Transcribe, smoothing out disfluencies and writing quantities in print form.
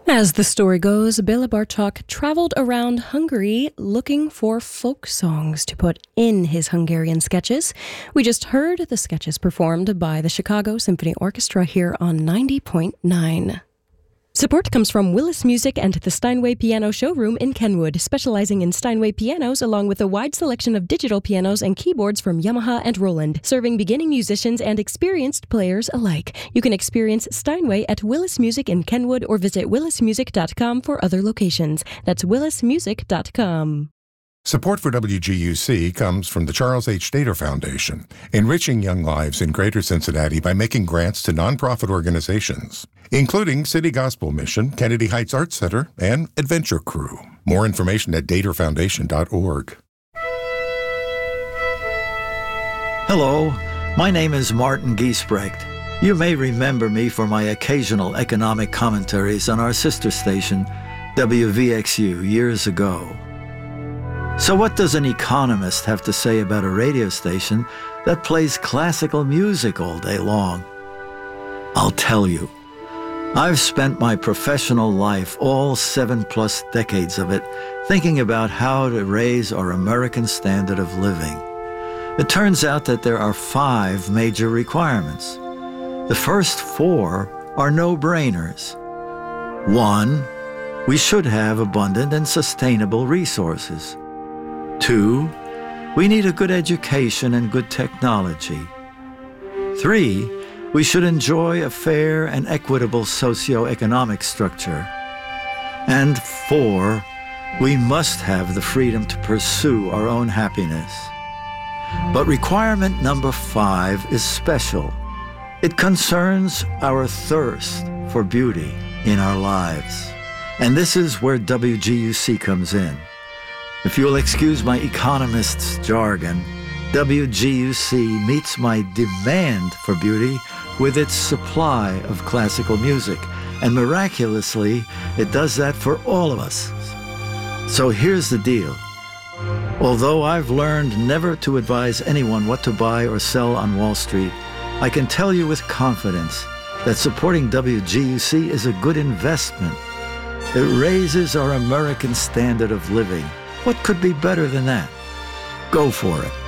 As the story goes, Bela Bartok traveled around Hungary looking for folk songs to put in his Hungarian sketches. We just heard the sketches performed by the Chicago Symphony Orchestra here on 90.9. Support comes from Willis Music and the Steinway Piano Showroom in Kenwood, specializing in Steinway pianos along with a wide selection of digital pianos and keyboards from Yamaha and Roland, serving beginning musicians and experienced players alike. You can experience Steinway at Willis Music in Kenwood or visit willismusic.com for other locations. That's willismusic.com. Support for WGUC comes from the Charles H. Stater Foundation, enriching young lives in Greater Cincinnati by making grants to nonprofit organizations, including City Gospel Mission, Kennedy Heights Arts Center, and Adventure Crew. More information at daterfoundation.org. Hello, my name is Martin Giesbrecht. You may remember me for my occasional economic commentaries on our sister station, WVXU, years ago. So what does an economist have to say about a radio station that plays classical music all day long? I'll tell you. I've spent my professional life, all 7+ decades of it, thinking about how to raise our American standard of living. It turns out that there are 5 major requirements. The first 4 are no-brainers. 1, we should have abundant and sustainable resources. 2, we need a good education and good technology. 3, we should enjoy a fair and equitable socio-economic structure. And 4, we must have the freedom to pursue our own happiness. But requirement number 5 is special. It concerns our thirst for beauty in our lives. And this is where WGUC comes in. If you'll excuse my economist's jargon, WGUC meets my demand for beauty with its supply of classical music, and miraculously, it does that for all of us. So here's the deal. Although I've learned never to advise anyone what to buy or sell on Wall Street, I can tell you with confidence that supporting WGUC is a good investment. It raises our American standard of living. What could be better than that? Go for it.